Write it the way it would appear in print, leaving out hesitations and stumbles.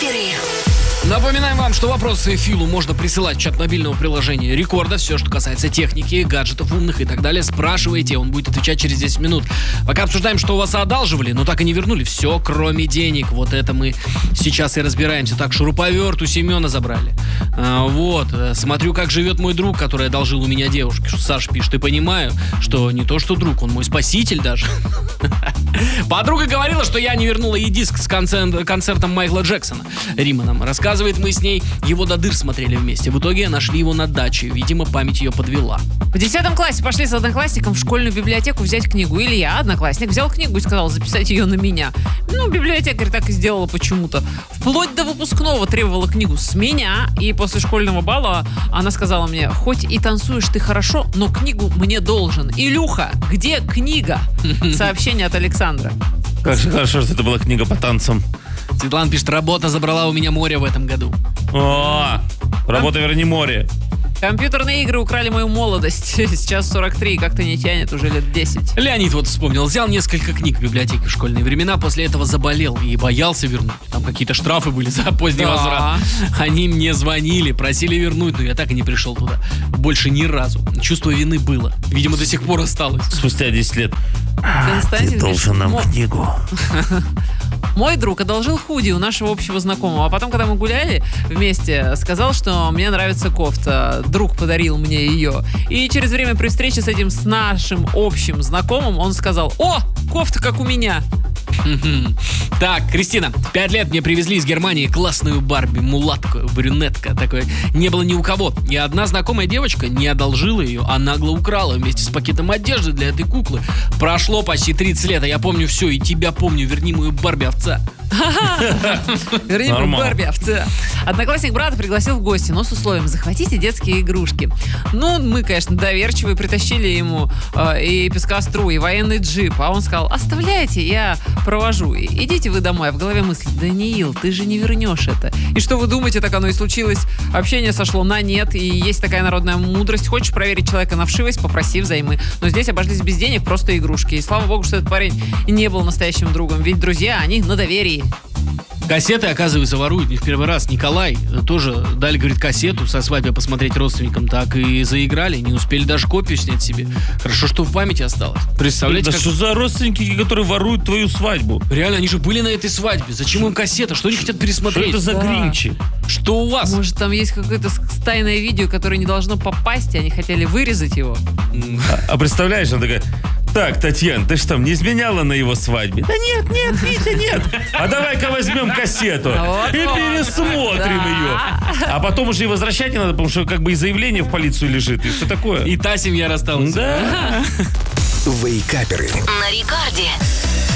Вейкаперы. Напоминаем вам, что вопросы Филу можно присылать в чат мобильного приложения Рекорда. Все, что касается техники, гаджетов умных и так далее, спрашивайте, он будет отвечать через 10 минут. Пока обсуждаем, что у вас одалживали, но так и не вернули. Все, кроме денег. Вот это мы сейчас и разбираемся. Так, шуруповерт у Семена забрали. Смотрю, как живет мой друг, который одолжил у меня девушке. Саш пишет, и понимаю, что не то, что друг, он мой спаситель даже. Подруга говорила, что я не вернула ей диск с концертом Майкла Джексона. Рима нам рассказывает, мы с ней его до дыр смотрели вместе. В итоге нашли его на даче. Видимо, память ее подвела. В 10 классе пошли с одноклассником в школьную библиотеку взять книгу. Илья, одноклассник, взял книгу и сказал записать ее на меня. Библиотекарь так и сделала почему-то. Вплоть до выпускного требовала книгу с меня. И после школьного бала она сказала мне: хоть и танцуешь ты хорошо, но книгу мне должен. Илюха, где книга? Сообщение от Александра. Как же хорошо, что это была книга по танцам. Светлана пишет, работа забрала у меня море в этом году. Работа верни море. Компьютерные игры украли мою молодость. Сейчас 43, как-то не тянет, уже лет 10. Леонид вспомнил, взял несколько книг в библиотеке в школьные времена, после этого заболел и боялся вернуть. Там какие-то штрафы были за поздний возврат. Они мне звонили, просили вернуть, но я так и не пришел туда. Больше ни разу. Чувство вины было. Видимо, до сих пор осталось. Спустя 10 лет. Константин Ты должен нам книгу. Мой друг одолжил худи у нашего общего знакомого, а потом, когда мы гуляли вместе, сказал, что мне нравится кофта. Друг подарил мне ее. И через время при встрече с этим, с нашим общим знакомым, он сказал: «О, кофта как у меня». Так, Кристина, в 5 лет мне привезли из Германии классную Барби, мулатку, брюнетка. Такой не было ни у кого. И одна знакомая девочка не одолжила ее, а нагло украла вместе с пакетом одежды для этой куклы. Прошло почти 30 лет, а я помню все, и тебя помню. Верни мою Барби, овца. Верни мою Барби, овца. Одноклассник брата пригласил в гости, но с условием: захватите детские игрушки. Мы, конечно, доверчивые, притащили ему и пескостру, и военный джип. А он сказал: оставляйте, я провожу. Идите вы домой. А в голове мысль: Даниил, ты же не вернешь это. И что вы думаете, так оно и случилось. Общение сошло на нет, и есть такая народная мудрость: хочешь проверить человека на вшивость, попроси взаймы. Но здесь обошлись без денег, просто игрушки. И слава богу, что этот парень не был настоящим другом. Ведь друзья, они на доверии. Кассеты, оказывается, воруют не в первый раз. Николай тоже дали, говорит, кассету со свадьбы посмотреть родственникам, так и заиграли, не успели даже копию снять себе. Хорошо, что в памяти осталось. Представляете, что за родственники, которые воруют твою свадьбу? Реально, они же были на этой свадьбе. Зачем им кассета? Что они хотят пересмотреть? Что это за гринчи? Что у вас? Может, там есть какое-то тайное видео, которое не должно попасть, и они хотели вырезать его? А представляешь, она такая: так, Татьяна, ты что, не изменяла на его свадьбе? Да нет, Витя, нет. А давай-ка возьмем кассету и пересмотрим ее. А потом уже и возвращать не надо, потому что как бы и заявление в полицию лежит, и все такое. И та семья рассталась. Да. Вейкаперы. На Рекорде.